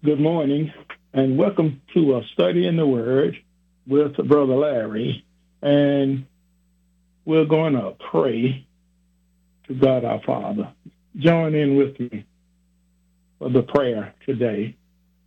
Good morning, and welcome to a study in the Word with Brother Larry. And we're going to pray to God our Father. Join in with me for the prayer today.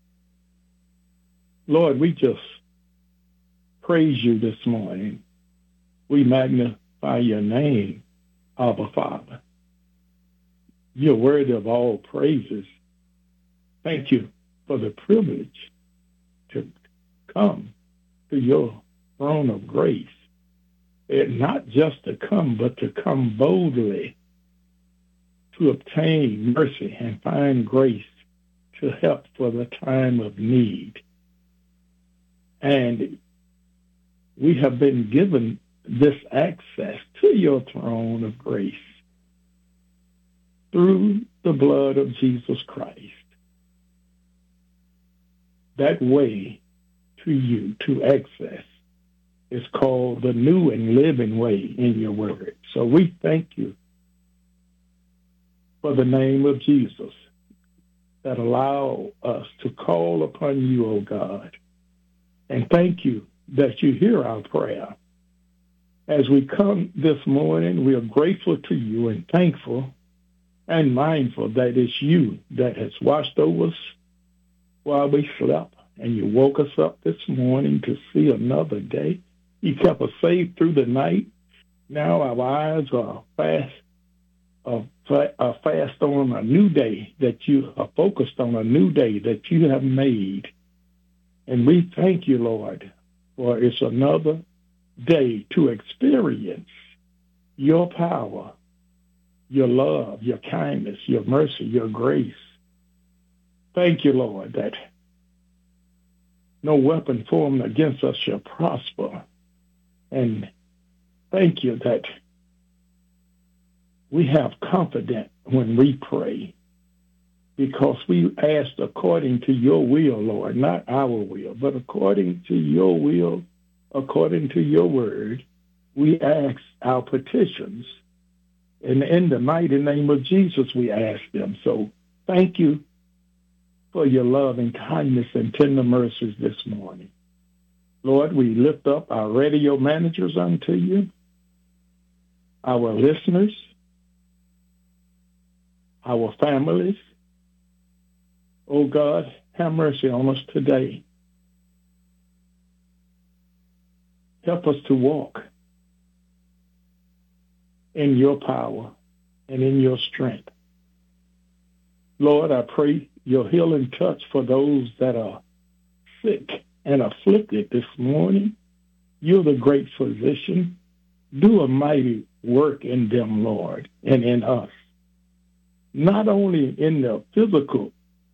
Lord, we just praise you this morning. We magnify your name, Abba Father. You're worthy of all praises. Thank you for the privilege to come to your throne of grace. And not just to come, but to come boldly to obtain mercy and find grace to help for the time of need. And we have been given this access to your throne of grace through the blood of Jesus Christ. That way to you to access is called the new and living way in your word. So we thank you for the name of Jesus that allow us to call upon you, O God. And thank you that you hear our prayer. As we come this morning, we are grateful to you and thankful and mindful that it's you that has watched over us while we slept, and you woke us up this morning to see another day. You kept us safe through the night. Now our eyes are fast on a new day that you are focused on, a new day that you have made. And we thank you, Lord, for it's another day to experience your power, your love, your kindness, your mercy, your grace. Thank you, Lord, that no weapon formed against us shall prosper. And thank you that we have confidence when we pray because we asked according to your will, Lord, not our will, but according to your will, according to your word, we ask our petitions. And in the mighty name of Jesus, we ask them. So thank you for your love and kindness and tender mercies this morning. Lord, we lift up our radio managers unto you, our listeners, our families. Oh God, have mercy on us today. Help us to walk in your power and in your strength. Lord, I pray your healing touch for those that are sick and afflicted this morning. You're the great physician. Do a mighty work in them, Lord, and in us. Not only in the physical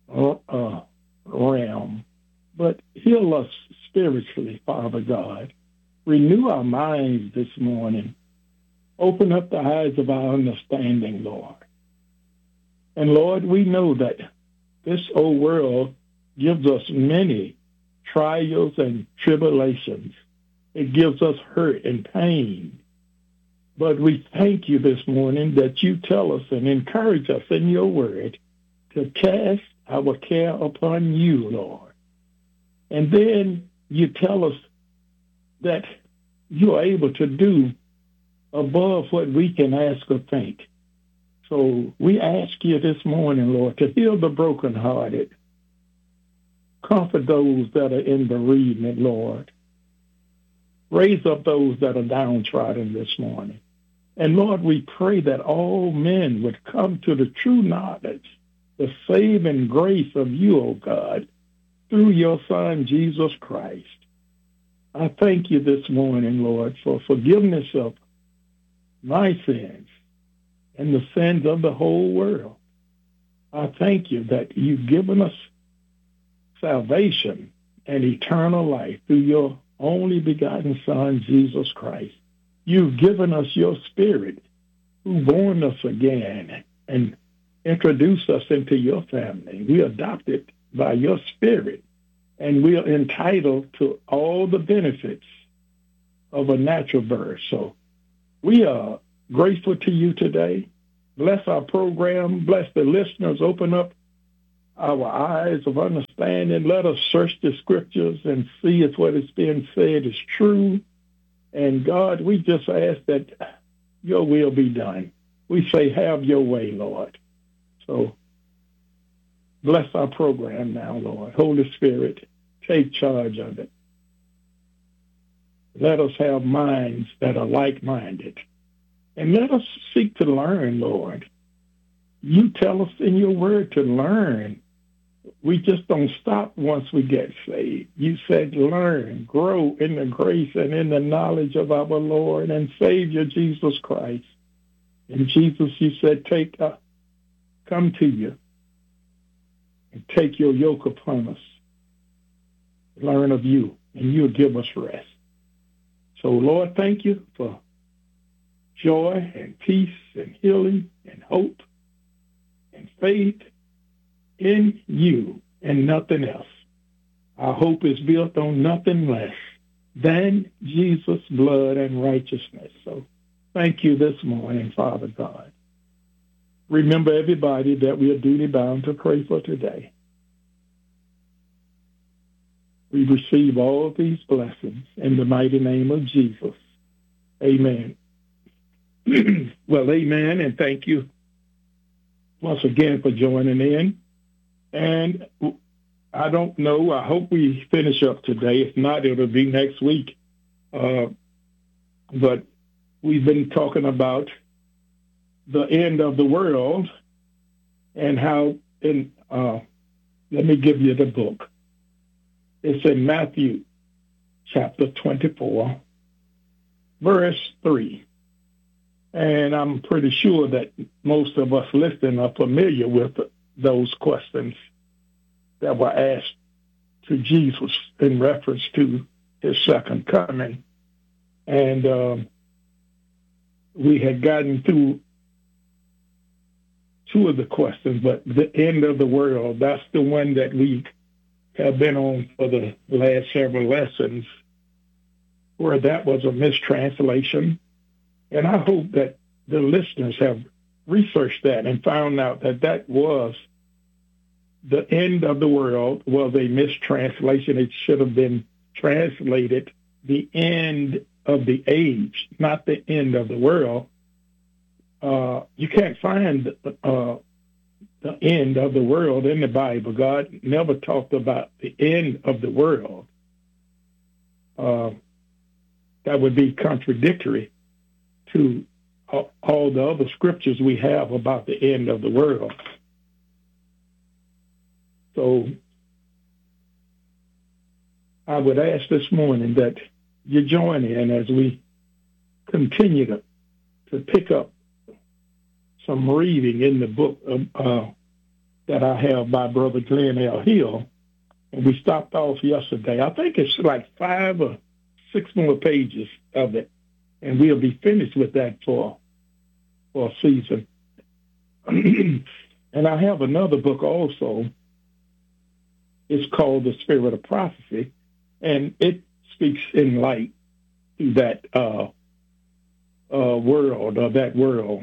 realm, but heal us spiritually, Father God. Renew our minds this morning. Open up the eyes of our understanding, Lord. And Lord, we know that this old world gives us many trials and tribulations. It gives us hurt and pain. But we thank you this morning that you tell us and encourage us in your word to cast our care upon you, Lord. And then you tell us that you're able to do above what we can ask or think. So we ask you this morning, Lord, to heal the brokenhearted. Comfort those that are in bereavement, Lord. Raise up those that are downtrodden this morning. And Lord, we pray that all men would come to the true knowledge, the saving grace of you, O God, through your Son, Jesus Christ. I thank you this morning, Lord, for forgiveness of my sins and the sins of the whole world. I thank you that you've given us salvation and eternal life through your only begotten Son, Jesus Christ. You've given us your Spirit who born us again and introduced us into your family. We are adopted by your Spirit, and we are entitled to all the benefits of a natural birth. So we are grateful to you today. Bless our program. Bless the listeners. Open up our eyes of understanding. Let us search the scriptures and see if what is being said is true. And God, we just ask that your will be done. We say, have your way, Lord. So bless our program now, Lord. Holy Spirit, take charge of it. Let us have minds that are like-minded. And let us seek to learn, Lord. You tell us in your word to learn. We just don't stop once we get saved. You said learn, grow in the grace and in the knowledge of our Lord and Savior Jesus Christ. And Jesus, you said, come to you and take your yoke upon us. Learn of you, and you'll give us rest. So, Lord, thank you for joy and peace and healing and hope and faith in you and nothing else. Our hope is built on nothing less than Jesus' blood and righteousness. So thank you this morning, Father God. Remember everybody that we are duty bound to pray for today. We receive all these blessings in the mighty name of Jesus. Amen. Well, amen, and thank you once again for joining in. And I don't know, I hope we finish up today. If not, it'll be next week. But we've been talking about the end of the world and how, let me give you the book. It's in Matthew chapter 24, verse 3. And I'm pretty sure that most of us listening are familiar with those questions that were asked to Jesus in reference to his second coming. And we had gotten through two of the questions, but the end of the world, that's the one that we have been on for the last several lessons, where that was a mistranslation. And I hope that the listeners have researched that and found out that that was the end of the world was a mistranslation. It should have been translated the end of the age, not the end of the world. You can't find the end of the world in the Bible. God never talked about the end of the world. That would be contradictory to all the other scriptures we have about the end of the world. So I would ask this morning that you join in as we continue to pick up some reading in the book that I have by Brother Glenn L. Hill. And we stopped off yesterday. I think it's like 5 or 6 more pages of it. And we'll be finished with that for a season. And I have another book also. It's called The Spirit of Prophecy, and it speaks in light to that world, or that world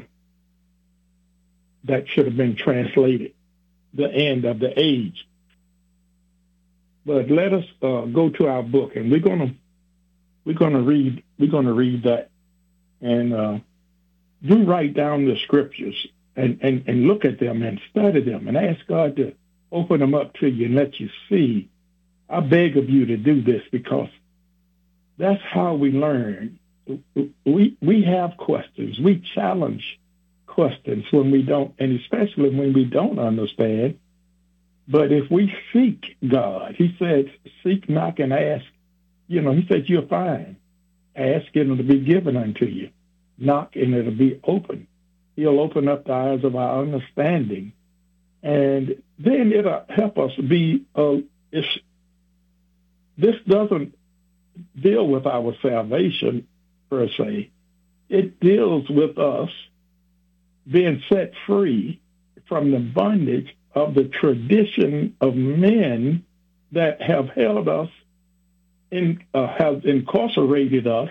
that should have been translated, the end of the age. But let us go to our book, and we're gonna read that, and do write down the scriptures and look at them and study them and ask God to open them up to you and let you see. I beg of you to do this, because that's how we learn. We have questions. We challenge questions when we don't, and especially when we don't understand. But if we seek God, he said, seek, knock, and ask. He said, you'll find. Ask, and it'll be given unto you. Knock, and it'll be open. He'll open up the eyes of our understanding. And then it'll help us be, this doesn't deal with our salvation, per se. It deals with us being set free from the bondage of the tradition of men that have held us, have incarcerated us,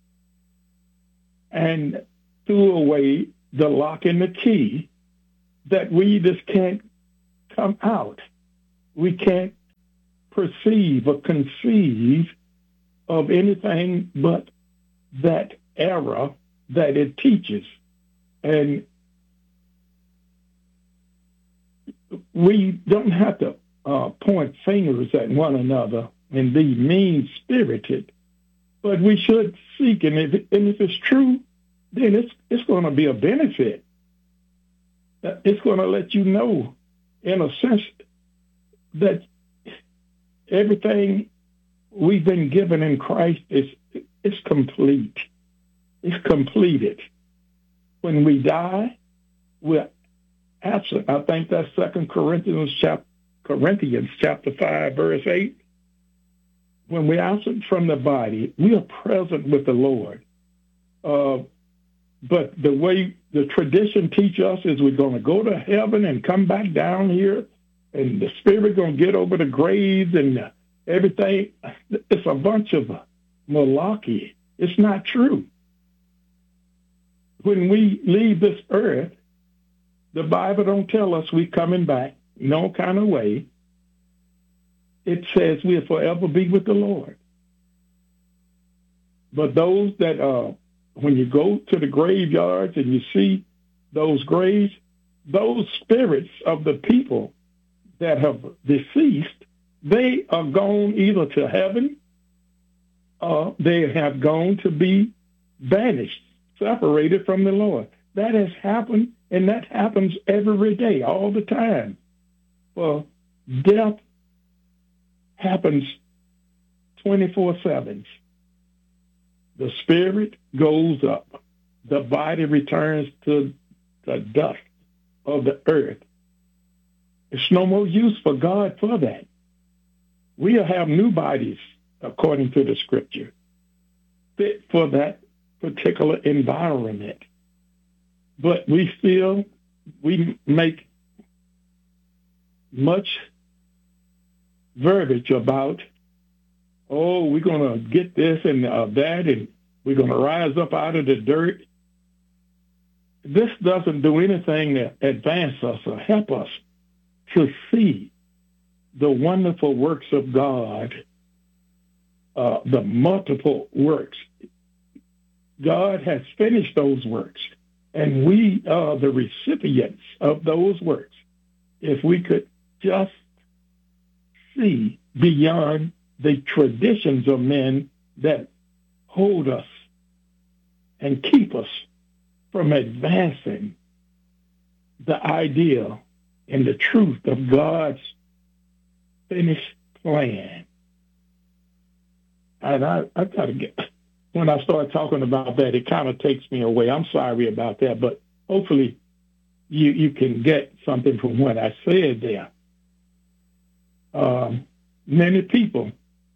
and threw away the lock and the key, that we just can't come out. We can't perceive or conceive of anything but that error that it teaches. And we don't have to point fingers at one another and be mean-spirited, but we should seek, and if it's true, then it's going to be a benefit. It's going to let you know, in a sense, that everything we've been given in Christ is complete. It's completed. When we die, we're absent. I think that's 2 Corinthians chapter 5, verse 8. When we're absent from the body, we are present with the Lord. But the way the tradition teaches us is we're going to go to heaven and come back down here, and the Spirit going to get over the graves and everything. It's a bunch of malarkey. It's not true. When we leave this earth, the Bible don't tell us we're coming back no kind of way. It says we'll forever be with the Lord. But those that, when you go to the graveyards and you see those graves, those spirits of the people that have deceased, they are gone either to heaven or they have gone to be banished, separated from the Lord. That has happened, and that happens every day, all the time. Well, death happens 24/7. The spirit goes up. The body returns to the dust of the earth. It's no more use for God for that. We'll have new bodies, according to the scripture, fit for that particular environment. But we make much verbiage about, oh, we're going to get this and that, and we're going to rise up out of the dirt. This doesn't do anything to advance us or help us to see the wonderful works of God, the multiple works. God has finished those works, and we are the recipients of those works. If we could just see beyond the traditions of men that hold us and keep us from advancing the idea and the truth of God's finished plan. And I got to get, when I start talking about that, it kind of takes me away. I'm sorry about that, but hopefully you can get something from what I said there. Many people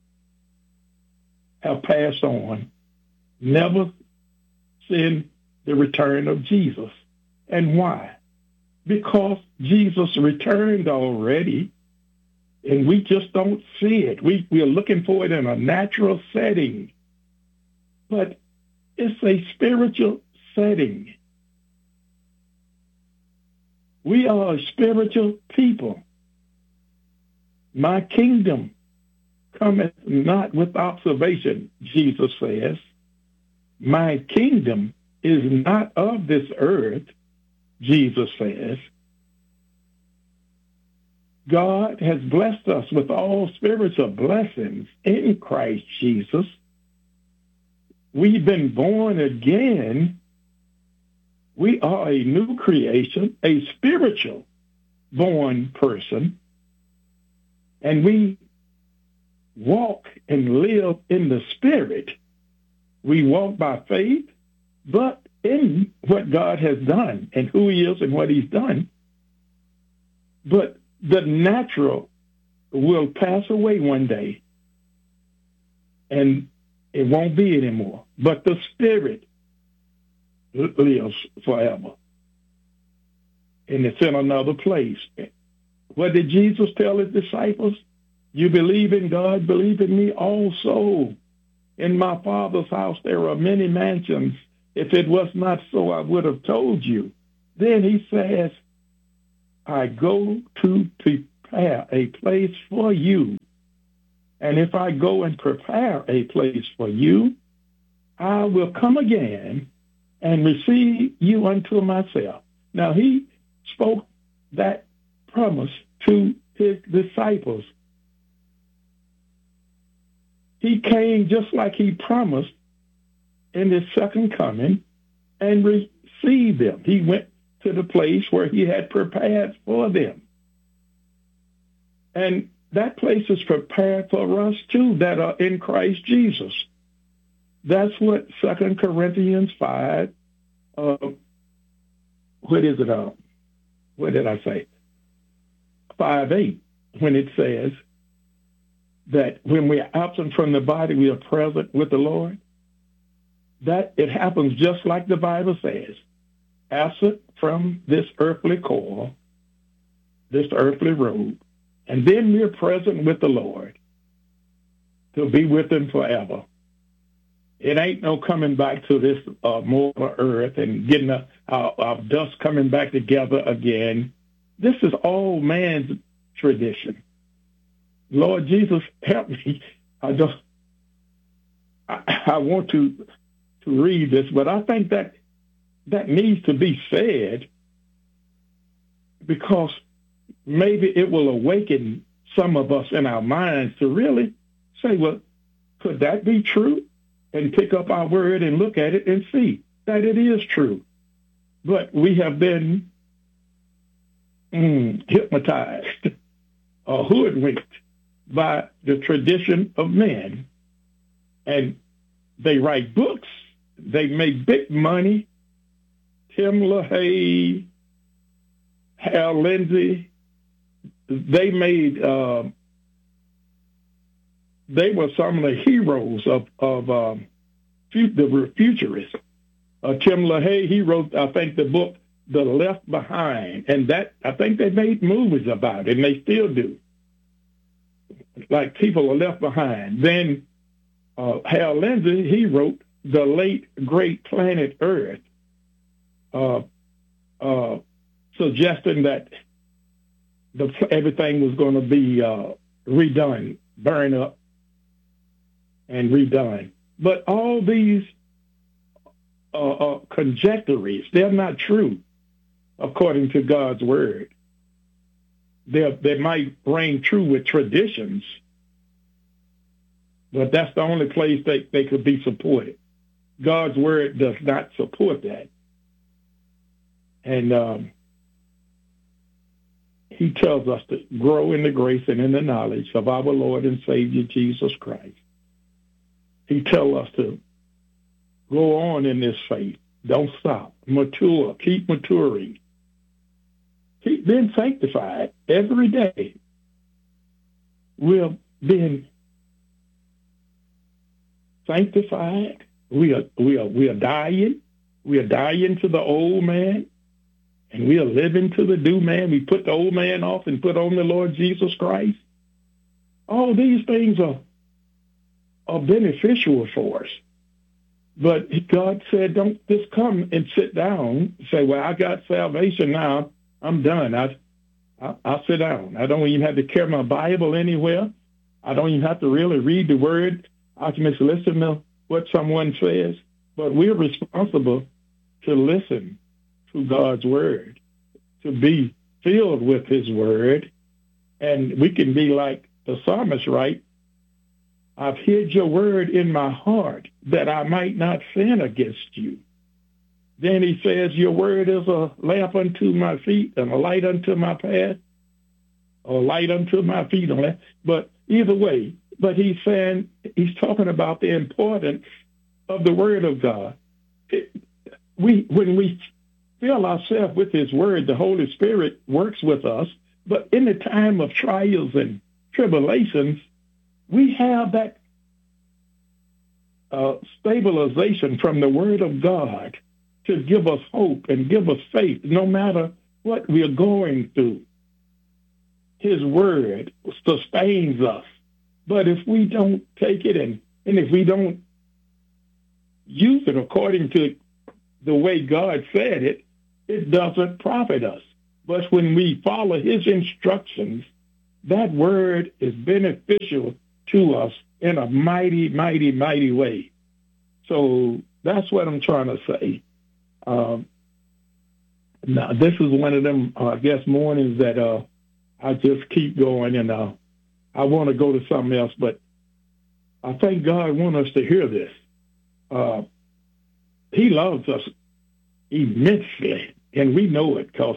have passed on, never seen the return of Jesus. And why? Because Jesus returned already, and we just don't see it. We are looking for it in a natural setting, but it's a spiritual setting. We are a spiritual people. My kingdom cometh not with observation, Jesus says. My kingdom is not of this earth, Jesus says. God has blessed us with all spiritual blessings in Christ Jesus. We've been born again. We are a new creation, a spiritual born person, and we walk and live in the Spirit. We walk by faith, but in what God has done and who he is and what he's done. But the natural will pass away one day, and it won't be anymore. But the Spirit lives forever, and it's in another place. What did Jesus tell his disciples? You believe in God, believe in me also. In my Father's house there are many mansions. If it was not so, I would have told you. Then he says, I go to prepare a place for you. And if I go and prepare a place for you, I will come again and receive you unto myself. Now, he spoke that promise to his disciples. He came just like he promised in his second coming and received them. He went to the place where he had prepared for them. And that place is prepared for us too that are in Christ Jesus. That's what 2 Corinthians 5, what is it? What did I say? 5:8, when it says that when we are absent from the body, we are present with the Lord. That it happens just like the Bible says. Absent from this earthly coil, this earthly robe, and then we're present with the Lord to be with him forever. It ain't no coming back to this mortal earth and getting our dust coming back together again. This is all man's tradition. Lord Jesus, help me. I want to read this, but I think that needs to be said because maybe it will awaken some of us in our minds to really say, well, could that be true? And pick up our word and look at it and see that it is true. But we have been hypnotized or hoodwinked by the tradition of men. And they write books. They make big money. Tim LaHaye, Hal Lindsey, they were some of the heroes of the futurists. Tim LaHaye, he wrote, I think, the book, The Left Behind, and that, I think they made movies about it, and they still do. Like People Are Left Behind. Then Hal Lindsey, he wrote The Late Great Planet Earth, suggesting that everything was going to be redone, burned up, and redone. But all these conjectures, they're not true according to God's word. They might ring true with traditions, but that's the only place they could be supported. God's word does not support that. And he tells us to grow in the grace and in the knowledge of our Lord and Savior Jesus Christ. He tells us to go on in this faith. Don't stop. Mature. Keep maturing. Keep being sanctified every day. We're being sanctified. We are dying. We are dying to the old man, and we are living to the new man. We put the old man off and put on the Lord Jesus Christ. All these things are beneficial for us. But God said, don't just come and sit down and say, well, I got salvation now. I'm done. I'll sit down. I don't even have to carry my Bible anywhere. I don't even have to really read the word. I can just listen to what someone says. But we're responsible to listen to God's word, to be filled with his word. And we can be like the psalmist, right? I've hid your word in my heart that I might not sin against you. Then he says, your word is a lamp unto my feet and a light unto my path, or light unto my feet. But either way, but he's saying, he's talking about the importance of the word of God. When we fill ourselves with his word, the Holy Spirit works with us. But in the time of trials and tribulations, we have that stabilization from the word of God to give us hope and give us faith no matter what we are going through. His word sustains us. But if we don't take it and if we don't use it according to the way God said it, it doesn't profit us. But when we follow his instructions that word is beneficial to us in a mighty, mighty, mighty way. So that's what I'm trying to say. Now, this is one of them, I guess, mornings that I just keep going, and I want to go to something else, but I think God wants us to hear this. He loves us immensely, and we know it because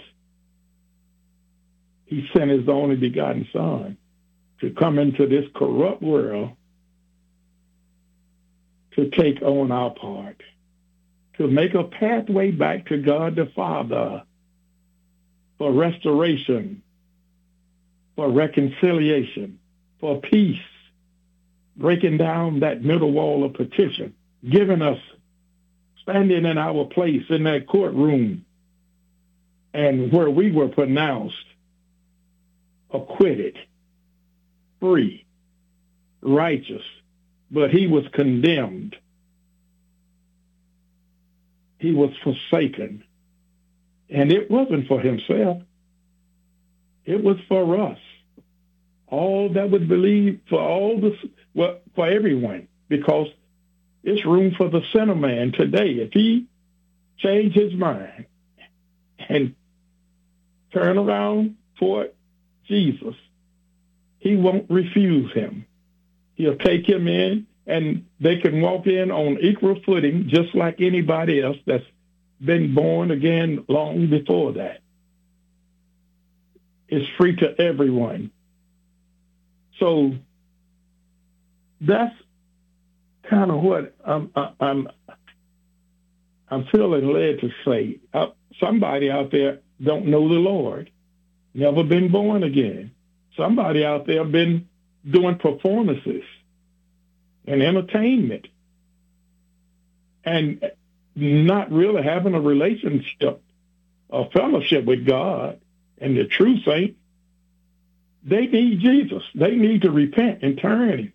he sent his only begotten Son to come into this corrupt world to take on our part, to make a pathway back to God the Father for restoration, for reconciliation, for peace, breaking down that middle wall of partition, giving us standing in our place in that courtroom and where we were pronounced acquitted, free, righteous, but he was condemned. He was forsaken. And it wasn't for himself. It was for us. All that would believe, for everyone, because it's room for the sinner man today. If he change his mind and turn around for Jesus, he won't refuse him. He'll take him in, and they can walk in on equal footing, just like anybody else that's been born again long before that. It's free to everyone. So that's kind of what I'm feeling led to say. Somebody out there don't know the Lord, never been born again. Somebody out there been doing performances and entertainment and not really having a relationship, a fellowship with God and the true saint. They need Jesus. They need to repent and turn.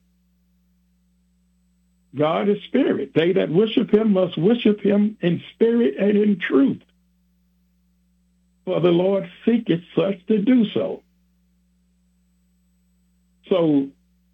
God is spirit. They that worship him must worship him in spirit and in truth. For the Lord seeketh such to do so. So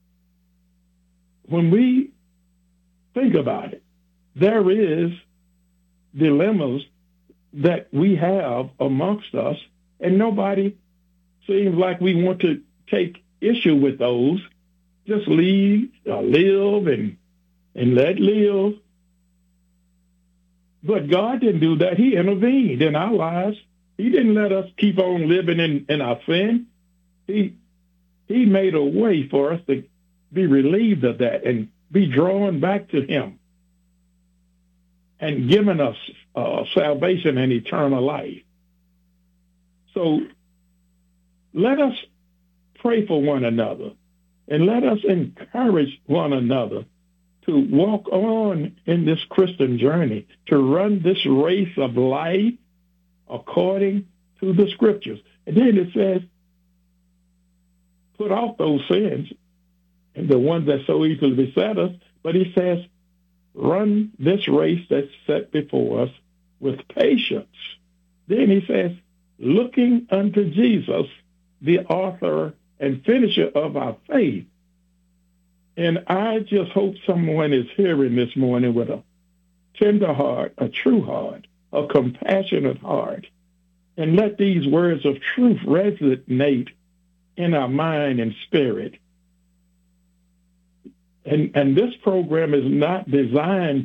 when we think about it, there is dilemmas that we have amongst us, and nobody seems like we want to take issue with those. Just live and let live. But God didn't do that. He intervened in our lives. He didn't let us keep on living in our sin. He made a way for us to be relieved of that and be drawn back to him and given us salvation and eternal life. So let us pray for one another and let us encourage one another to walk on in this Christian journey, to run this race of life according to the scriptures. And then it says, put off those sins and the ones that so easily beset us. But he says, run this race that's set before us with patience. Then he says, looking unto Jesus, the author and finisher of our faith. And I just hope someone is hearing this morning with a tender heart, a true heart, a compassionate heart, and let these words of truth resonate in our mind and spirit. And this program is not designed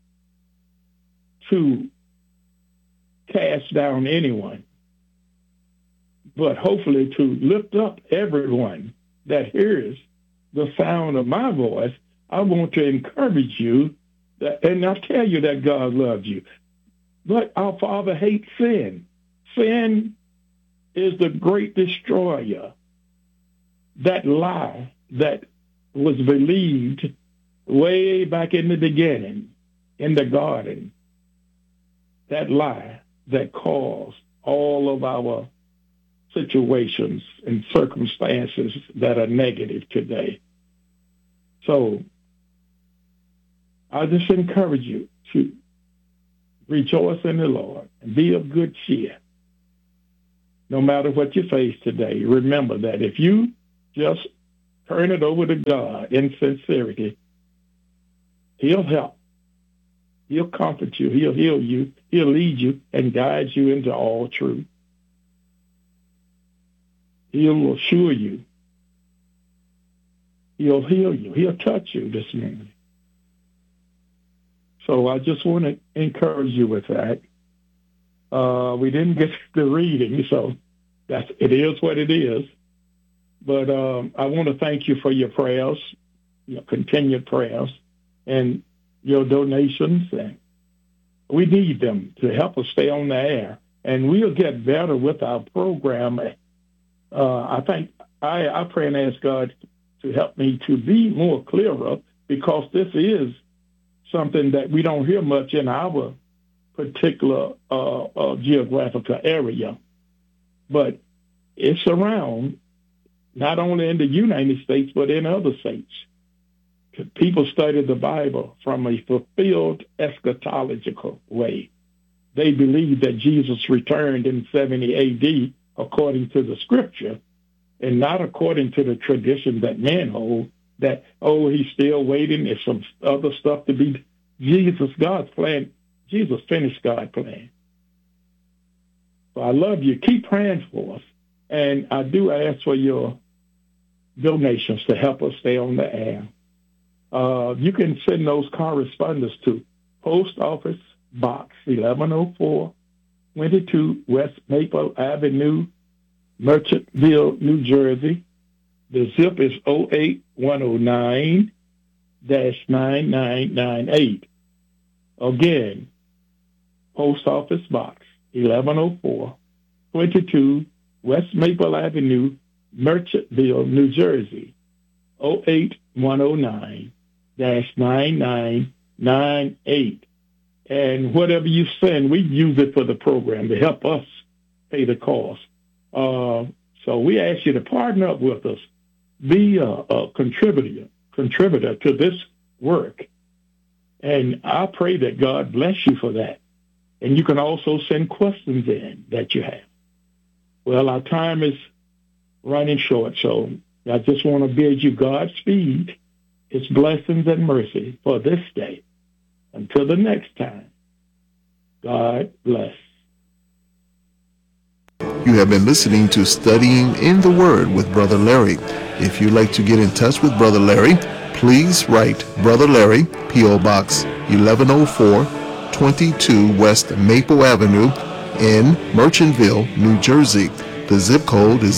to cast down anyone, but hopefully to lift up everyone that hears the sound of my voice. I want to encourage you, and I tell you that God loves you. But our Father hates sin. Sin is the great destroyer. That lie that was believed way back in the beginning, in the garden, that lie that caused all of our situations and circumstances that are negative today. So I just encourage you to rejoice in the Lord and be of good cheer. No matter what you face today, remember that if you just turn it over to God in sincerity. He'll help. He'll comfort you. He'll heal you. He'll lead you and guide you into all truth. He'll assure you. He'll heal you. He'll touch you this morning. So I just want to encourage you with that. We didn't get the reading, so it is what it is. But I want to thank you for your prayers, your continued prayers, and your donations. And we need them to help us stay on the air. And we'll get better with our program. I pray and ask God to help me to be more clearer, because this is something that we don't hear much in our particular geographical area. But it's around, not only in the United States, but in other states. People study the Bible from a fulfilled eschatological way. They believe that Jesus returned in 70 A.D. according to the scripture, and not according to the tradition that men hold, that, he's still waiting. There's some other stuff to be. God's plan. Jesus finished God's plan. So I love you. Keep praying for us. And I do ask for your donations to help us stay on the air. You can send those correspondence to Post Office Box 1104, 22 West Maple Avenue, Merchantville, New Jersey. The zip is 08109-9998. Again, Post Office Box 1104, 22 West Maple Avenue, Merchantville, New Jersey. 08109-9998. And whatever you send, we use it for the program to help us pay the cost. So we ask you to partner up with us. Be a contributor to this work. And I pray that God bless you for that. And you can also send questions in that you have. Well, our time is running short, so I just want to bid you Godspeed, His blessings and mercy for this day. Until the next time, God bless. You have been listening to Studying in the Word with Brother Larry. If you'd like to get in touch with Brother Larry, please write Brother Larry, P.O. Box 1104, 22 West Maple Avenue in Merchantville, New Jersey. The zip code is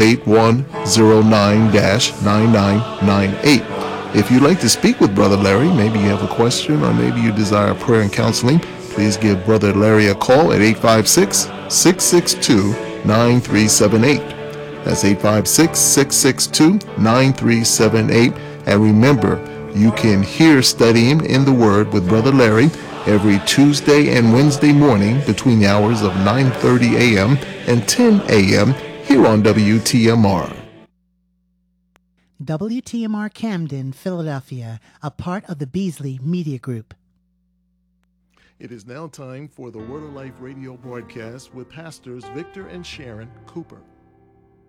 08109-9998. If you'd like to speak with Brother Larry, maybe you have a question or maybe you desire prayer and counseling, please give Brother Larry a call at 856-662-9378. That's 856-662-9378. And remember, you can hear Studying in the Word with Brother Larry every Tuesday and Wednesday morning between the hours of 9:30 a.m. and 10 a.m. here on WTMR. WTMR Camden, Philadelphia, a part of the Beasley Media Group. It is now time for the Word of Life radio broadcast with Pastors Victor and Sharon Cooper.